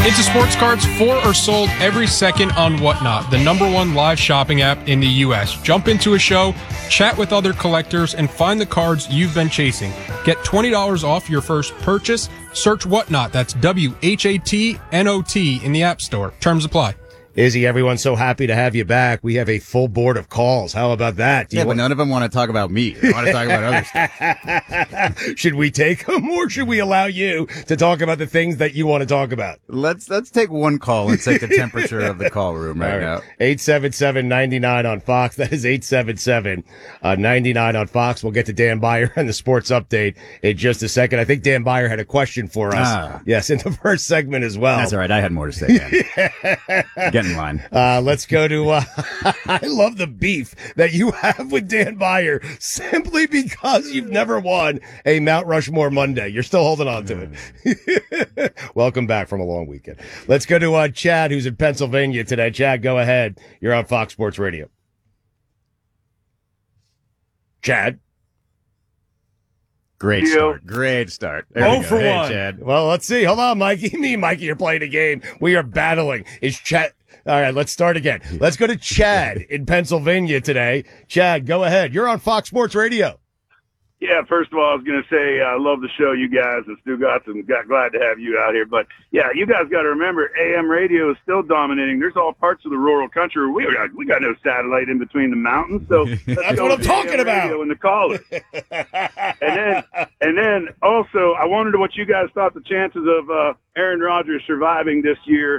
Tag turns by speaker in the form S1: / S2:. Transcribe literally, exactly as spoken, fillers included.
S1: Into sports cards for or sold every second on Whatnot, the number one live shopping app in the U S. Jump into a show, chat with other collectors, and find the cards you've been chasing. Get twenty dollars off your first purchase. Search Whatnot, that's W H A T N O T, in the App Store. Terms apply.
S2: Izzy, everyone's so happy to have you back. We have a full board of calls. How about that?
S3: Do yeah, you but want- none of them want to talk about me. They want to talk about other stuff.
S2: Should we take them, or should we allow you to talk about the things that you want to talk about?
S3: Let's let's take one call and take the temperature of the call room right, right. now.
S2: eight seven seven, nine nine on Fox. That is eight seven seven, nine nine on Fox. We'll get to Dan Beyer and the sports update in just a second. I think Dan Beyer had a question for us. Ah. Yes, in the first segment as well.
S3: That's all right. I had more to say, Dan. Get in line.
S2: Uh, let's go to, uh, I love the beef that you have with Dan Beyer simply because you've never won a Mount Rushmore Monday. You're still holding on to it. Welcome back from a long weekend. Let's go to uh, Chad, who's in Pennsylvania today. Chad, go ahead. You're on Fox Sports Radio. Chad.
S3: Great start. Great start. There
S2: oh
S3: we go.
S2: for
S3: hey,
S2: one.
S3: Chad.
S2: Well, let's see. Hold on, Mikey. Me and Mikey are playing a game. We are battling. Is Chad... All right, let's start again. Let's go to Chad in Pennsylvania today. Chad, go ahead. You're on Fox Sports Radio.
S4: Yeah, first of all, I was going to say I love the show, you guys, and Stu Gotts, and got glad to have you out here. But, yeah, you guys got to remember, A M radio is still dominating. There's all parts of the rural country where we got, we got no satellite in between the mountains. So
S2: that's what I'm talking about.
S4: And the caller. and then, and then also, I wondered what you guys thought the chances of uh, Aaron Rodgers surviving this year.